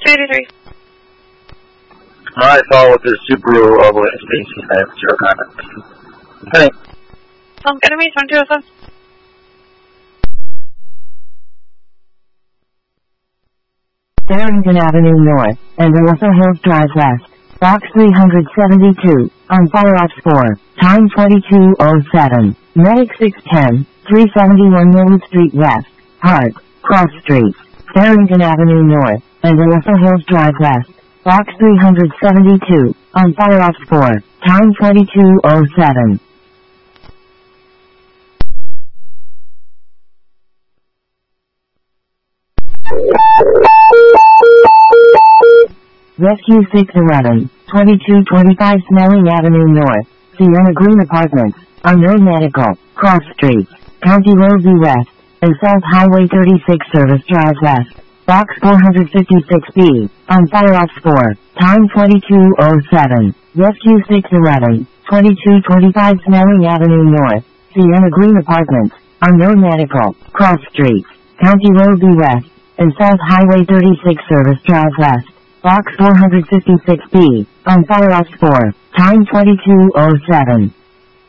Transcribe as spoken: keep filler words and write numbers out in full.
eighty-three. I follow with the Subaru all the way to Stacy. I have zero comments. Okay. Um, enemy one two oh seven. Barrington Avenue North, and Alyssa Hills Drive West. Box three seventy-two, on Fire Ops four, time twenty-two oh seven. Medic six ten, three seventy-one Millwood Street West, Hart, Cross Street. Barrington Avenue North, and Alyssa Hills Drive West. Box three seventy-two, on Fire Ops four, time twenty-two oh seven. Rescue six eleven, twenty-two twenty-five Snelling Avenue North, Sienna Green Apartments, Unknown Medical, Cross Street, County Road B West, and South Highway thirty-six Service Drive West, Box four fifty-six B, on Fire Ops four, time twenty-two oh seven. Rescue six eleven, twenty-two twenty-five Snelling Avenue North, Sienna Green Apartments, Unknown Medical, Cross Street, County Road B West, and South Highway thirty-six Service Drive West, Box four fifty-six B, on Fire Ops four, time twenty-two oh seven.